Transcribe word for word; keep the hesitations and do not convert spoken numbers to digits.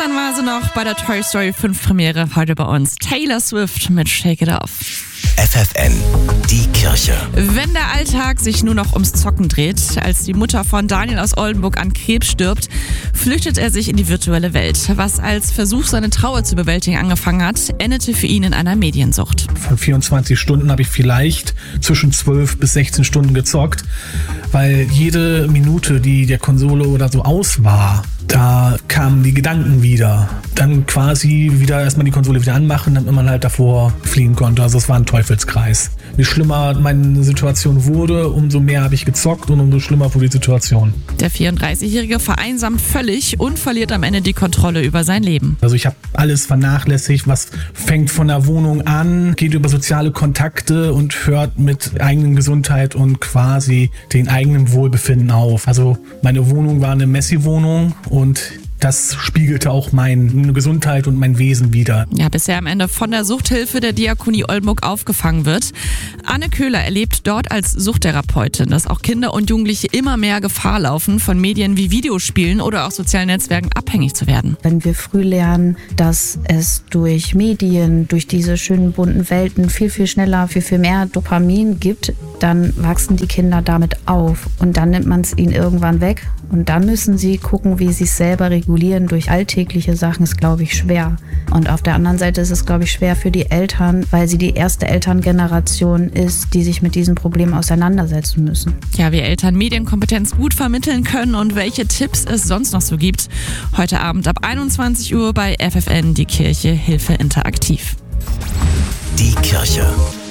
Gestern war sie noch bei der Toy Story fünf Premiere, heute bei uns Taylor Swift mit Shake It Off. F F N, die Kirche. Wenn der Alltag sich nur noch ums Zocken dreht, als die Mutter von Daniel aus Oldenburg an Krebs stirbt, flüchtet er sich in die virtuelle Welt. Was als Versuch, seine Trauer zu bewältigen angefangen hat, endete für ihn in einer Mediensucht. Von vierundzwanzig Stunden habe ich vielleicht zwischen zwölf bis sechzehn Stunden gezockt, weil jede Minute, die der Konsole oder so aus war, da kamen die Gedanken wieder. Dann quasi wieder erstmal die Konsole wieder anmachen, damit man halt davor fliehen konnte. Also es war ein Teufelskreis. Je schlimmer meine Situation wurde, umso mehr habe ich gezockt und umso schlimmer wurde die Situation. Der vierunddreißigjährige vereinsamt völlig und verliert am Ende die Kontrolle über sein Leben. Also ich habe alles vernachlässigt, was fängt von der Wohnung an, geht über soziale Kontakte und hört mit eigenen Gesundheit und quasi den eigenen Wohlbefinden auf. Also meine Wohnung war eine Messi-Wohnung und das spiegelte auch meine Gesundheit und mein Wesen wider. Ja, bis er am Ende von der Suchthilfe der Diakonie Oldenburg aufgefangen wird. Anne Köhler erlebt dort als Suchttherapeutin, dass auch Kinder und Jugendliche immer mehr Gefahr laufen, von Medien wie Videospielen oder auch sozialen Netzwerken abhängig zu werden. Wenn wir früh lernen, dass es durch Medien, durch diese schönen bunten Welten viel, viel schneller, viel, viel mehr Dopamin gibt, dann wachsen die Kinder damit auf und dann nimmt man es ihnen irgendwann weg. Und dann müssen sie gucken, wie sie es selber regulieren durch alltägliche Sachen, ist, glaube ich, schwer. Und auf der anderen Seite ist es, glaube ich, schwer für die Eltern, weil sie die erste Elterngeneration ist, die sich mit diesem Problem auseinandersetzen müssen. Ja, wie Eltern Medienkompetenz gut vermitteln können und welche Tipps es sonst noch so gibt. Heute Abend ab einundzwanzig Uhr bei F F N, die Kirche, Hilfe interaktiv. Die Kirche.